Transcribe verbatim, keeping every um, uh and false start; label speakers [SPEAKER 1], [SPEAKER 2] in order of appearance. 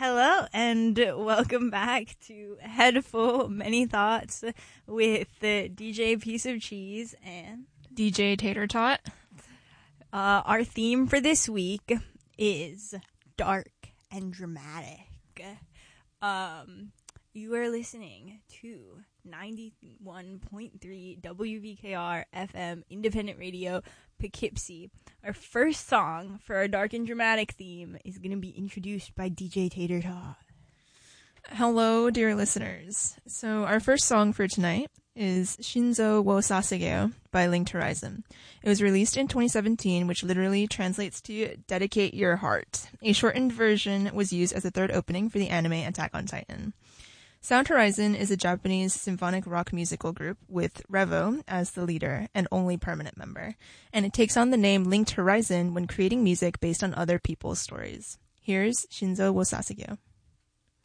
[SPEAKER 1] Hello and welcome back to Head Full Many Thoughts with uh, D J Piece of Cheese and
[SPEAKER 2] D J Tater Tot.
[SPEAKER 1] Uh, our theme for this week is dark and dramatic. Um, you are listening to ninety-one point three W V K R F M Independent Radio Poughkeepsie. Our first song for our dark and dramatic theme is going to be introduced by D J Tater Tot.
[SPEAKER 2] Hello, dear listeners. So our first song for tonight is Shinzo wo Sasageo by Linked Horizon. It was released in twenty seventeen, which literally translates to Dedicate Your Heart. A shortened version was used as a third opening for the anime Attack on Titan. Sound Horizon is a Japanese symphonic rock musical group with Revo as the leader and only permanent member, and it takes on the name Linked Horizon when creating music based on other people's stories. Here's Shinzo wo Sasageo.